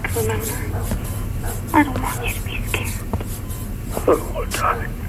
remember. I don't want you to be scared. I don't want to die.